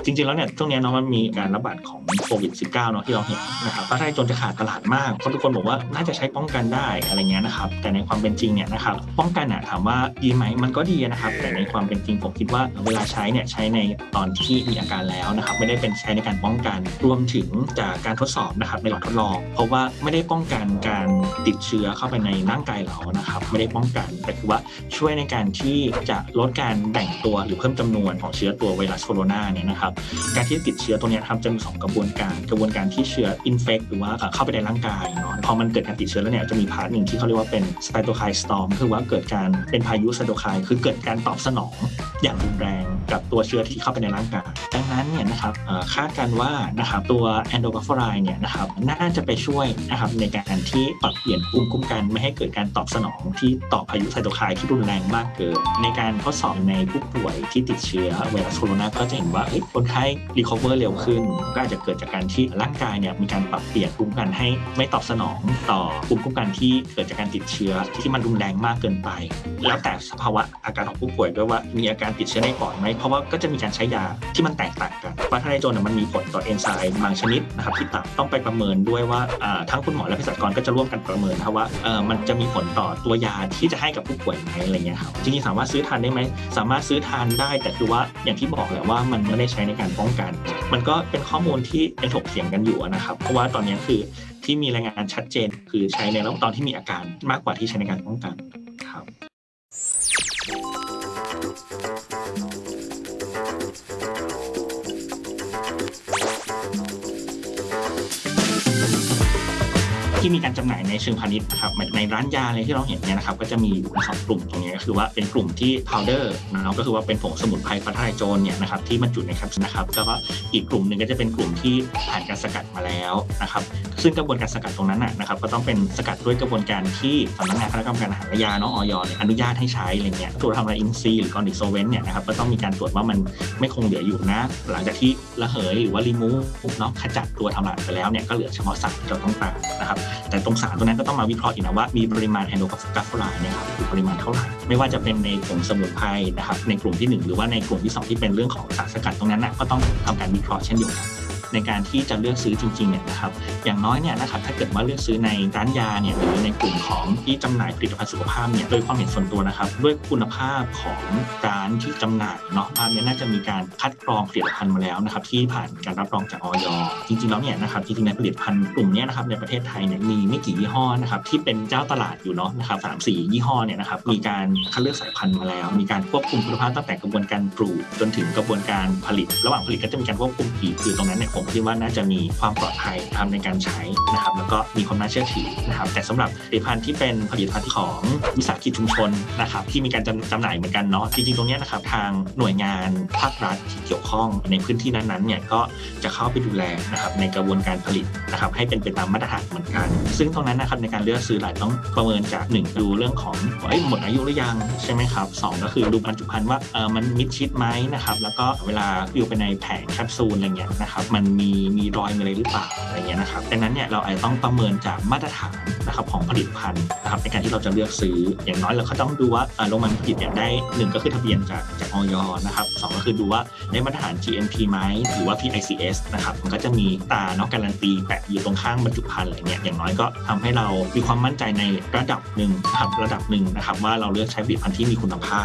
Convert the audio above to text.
จริงๆแล้วเนี่ยช่วงนี้เนาะมันมีการระบาดของโควิด -19 เนาะที่เราเห็นนะครับฟ้าทลายโจรจะขาดตลาดมากเพราะทุกคนบอกว่าน่าจะใช้ป้องกันได้อะไรเงี้ยนะครับแต่ในความเป็นจริงเนี่ยนะครับป้องกันถามว่าดีไหมมันก็ดีนะครับแต่ในความเป็นจริงผมคิดว่าเวลาใช้เนี่ยใช้ในตอนที่มีอาการแล้วนะครับไม่ได้เป็นใช้ในการป้องกันรวมถึงจากการทดสอบนะครับในหลอดทดลองเพราะว่าไม่ได้ป้องกันการติดเชื้อเข้าไปในร่างกายเรานะครับไม่ได้ป้องกันแต่คือว่าช่วยในการที่จะลดการแบ่งตัวหรือเพิ่มจำนวนของเชื้อตัวไวรัสโคโรนาเนี่ยนะครับการที่ติดเชื้อตัวนี้ครับจะมี2กระบวนการที่เชื้ออินเฟคหรือว่าเข้าไปในร่างกายเนาะพอมันเกิดการติดเชื้อแล้วเนี่ยจะมีพาร์ทนึงที่เขาเรียกว่าเป็นไซโตไคน์สตอร์มคือว่าเกิดการเป็นพายุไซโตไคน์คือเกิดการตอบสนองอย่างรุนแรงกับตัวเชื้อที่เข้าไปในร่างกายดังนั้นเนี่ยนะครับคาดกันว่านะครับตัวแอนโดกัฟเฟอไรน์เนี่ยนะครับน่าจะไปช่วยนะครับในการที่ปรับเปลี่ยนภูมิคุ้มกันไม่ให้เกิดการตอบสนองที่ต่อพายุไซโตไคน์ที่รุนแรงมากเกินในการทดสอบในผู้ป่วยที่ติดเชื้อไวรัสโคโรนาก็จะเห็นว่าคนไข้รีคอเวอร์เร็วขึ้นก็อาจจะเกิดจากการที่ร่างกายเนี่ยมีการปรับเปลี่ยนภูมิคุ้มกันให้ไม่ตอบสนองต่อภูมิคุ้มกันที่เกิดจากการติดเชื้อที่มันรุนแรงมากเกินไปแล้วแต่สภาวะอาการของผู้ป่วยด้วยว่ามีอาการติดเชื้อในปอดไหมเพราะว่าก็จะมีการใช้ยาที่มันแตกต่างกันฟ้าทลายโจรมันมีผลต่อเอนไซม์บางชนิดนะครับที่ต่ำต้องไปประเมินด้วยว่าทั้งคุณหมอและเภสัชกรก็จะร่วมกันประเมินว่ามันจะมีผลต่อตัวยาที่จะให้กับผู้ป่วยไหมอะไรเงี้ยครับจริงๆสามารถซื้อทานได้ไหมสามารถซื้อทานได้แต่คือว่าอย่างที่บอกแหละว่ามันไม่ได้ใช้ในการป้องกันมันก็เป็นข้อมูลที่ยังถกเถียงกันอยู่นะครับเพราะว่าตอนนี้คือที่มีรายงานชัดเจนคือใช้ในระหว่างตอนที่มีอาการมากกว่าที่ใช้ในการป้องกันครับที่มีการจำหน่ายในเชิงพาณิชย์นะครับในร้านยาอะไรที่เราเห็นเนี่ยนะครับก็จะมีอยู่2กลุ่มตรงนี้ก็คือว่าเป็นกลุ่มที่ powder นะครับก็คือว่าเป็นผงสมุนไพรฟ้าทลายโจรเนี่ยนะครับที่บรรจุในแคปซูลนะครับแล้วก็อีกกลุ่มนึงก็จะเป็นกลุ่มที่ผ่านการสกัดมาแล้วนะครับซึ่งกระบวนการสกัดตรงนั้นนะครับก็ต้องเป็นสกัดด้วยกระบวนการที่สำนักงานคณะกรรมการอาหารและยาเนาะอย.อนุญาตให้ใช้อะไรเงี้ยตัวทำลายอินทรีย์หรือกอนิโซเวนต์เนี่ยนะครับก็ต้องมีการตรวจว่ามันไม่คงเหลืออยู่นะหลังจากที่ระเหยหรือว่ารีมูฟเนาะขจัดตัวทำลายไปแล้วเนี่ยก็เหลือเฉพาะสารที่เราต้องการนะครับแต่ตรงสารตัวนั้นก็ต้องมาวิเคราะห์อีกนะว่ามีปริมาณแอนโดกัฟเฟอไรน์เนี่ยครับปริมาณเท่าไหร่ไม่ว่าจะเป็นในผงสมุนไพรนะครับในกลุ่มที่1หรือว่าในกลุ่มที่2ที่เป็นเรื่องของสารสกัดตรงนั้นก็ต้องทำการวิเคราะห์เช่นเดียวกันในการที่จะเลือกซื้อจริงๆเนี่ยนะครับอย่างน้อยเนี่ยนะครับถ้าเกิดว่าเลือกซื้อในร้านยาเนี่ยหรือในกลุ่มของที่จำหน่ายผลิตภัณฑ์สุขภาพเนี่ยโดยความเห็นส่วนตัวนะครับด้วยคุณภาพของร้านที่จำหน่ายเนาะเนี่ยน่าจะมีการคัดกรองผลิตภัณฑ์มาแล้วนะครับที่ผ่านการรับรองจากอย.จริงๆแล้วเนี่ยนะครับจริงๆในผลิตภัณฑ์กลุ่มนี้นะครับในประเทศไทยเนี่ยมีไม่กี่ยี่ห้อนะครับที่เป็นเจ้าตลาดอยู่เนาะนะครับ 3-4 ยี่ห้อเนี่ยนะครับมีการคัดเลือกสายพันธุ์มาแล้วมีการควบคุมคุณภาพตั้งแต่กระบวนการปลูกจนถึงกระบวนการผลิตระหว่างผลิตก็จะมีการควบคุมอีกคือตรงนั้นเนี่ยผมคิดว่าน่าจะมีความปลอดภัยทำในการใช้นะครับแล้วก็มีความน่าเชื่อถือนะครับแต่สำหรับผลิตภัณฑ์ที่เป็นผลิตภัณฑ์ของวิสาหกิจชุมชนนะครับที่มีการจำหน่ายเหมือนกันเนาะจริงๆตรงนี้นะครับทางหน่วยงานภาครัฐที่เกี่ยวข้องในพื้นที่นั้นๆเนี่ยก็จะเข้าไปดูแลนะครับในกระบวนการผลิตนะครับให้เป็นไปตามมาตรฐานเหมือนกันซึ่งตรงนั้นนะครับในการเลือกซื้อหลายต้องประเมินจาก1ดูเรื่องของหมดอายุหรือยังใช่ไหมครับ2ก็คือดูบรรจุภัณฑ์ว่ามันมิดชิดไหมนะครับแล้วก็เวลาอยู่ไปในแผงแคปซูลอะไรเงี้ยนะครับมันมีรอยอะไรหรือเปล่าอะไรเงี้ยนะครับดังนั้นเนี่ยเราอาจจะต้องประเมินจากมาตรฐานนะครับของผลิตภัณฑ์นะครับในการที่เราจะเลือกซื้ออย่างน้อยเราก็ต้องดูว่าโรงงานผลิตเนี่ยได้1ก็คือทะเบียนจากอย.นะครับ2ก็คือดูว่าได้มาตรฐาน GMP ไหมหรือว่า PICS นะครับมันก็จะมีตาเนาะการันตีแปะอยู่ตรงข้างบรรจุภัณฑ์อะไรเงี้ยอย่างน้อยก็ทำให้เรามีความมั่นใจในระดับหนึ่งนะครับว่าเราเลือกใช้ผลิตภัณฑ์ที่มีคุณภาพ